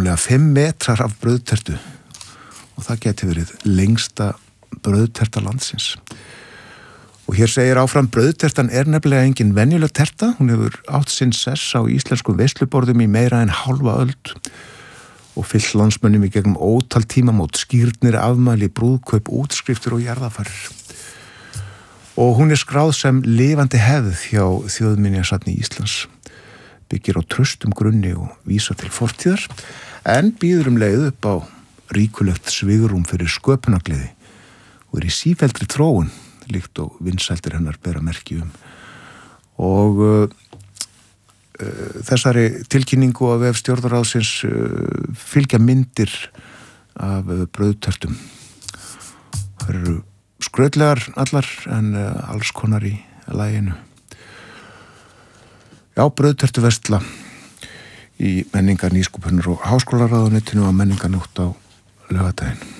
rúmlega 5 metrar af brauðtertu og það geti verið lengsta brauðterta landsins. Og hér segir áfram, brauðtertan nefnilega engin venjuleg terta, hún hefur átt sinn sess á íslenskum veisluborðum í meira en hálfa öld og fyllt landsmönnum í gegnum ótal tímamót, skírnir, afmæli, brúðkaup, útskriftir og jarðarfarir. Og hún skráð sem lifandi hefð hjá Þjóðminjasafni Íslands, byggir á traustum grunni og vísa til fortíðar, en býður leið upp á ríkulegt svigrúm fyrir sköpunargleði og í sífelldri þróun, líkt og vinsældir hennar bera merki Og þessari tilkynningu af vef stjórnarráðsins fylgja myndir af brauðtertum. Það eru skrautlegar allar en alls konar í laginu. Já, brauðtertuversla í menningar, nýsköpunar og háskólaráðuneytinu og menningarnótt á laugardaginn.